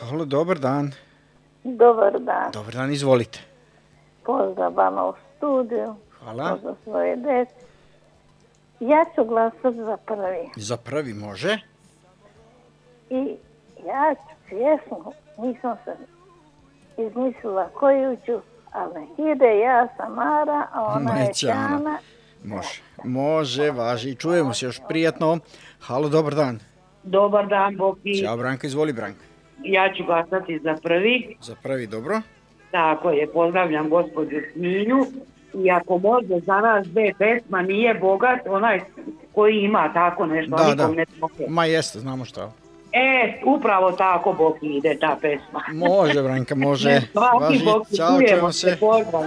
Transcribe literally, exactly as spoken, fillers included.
Halo, dobar dan. Dobar dan. Dobar dan, izvolite. Pozdrav vama u studiju. Hvala. Pozdrav svoje dece. Ja ću glasati za prvi. Za prvi može. I ja ću pjesmu, nisam se izmislila koju ću, ali ide ja Samara, a ona je Ćana. Može, može, važi. Čujemo se još prijatno. Halo, dobar dan. Dobar dan, Boki. Ćao, Branka, izvoli, Branka. Ja ću glasati za prvi. Za prvi, dobro. Tako je, pozdravljam gospođu Smilju. I ako može za nas dve pesma, nije bogat, onaj koji ima tako nešto. Da, da, ne ma jeste, znamo šta. E, upravo tako, Boki, ide ta pesma. Može, Branka, može. Svaki, Boki, Ćao, čujemo se. Pozdrav.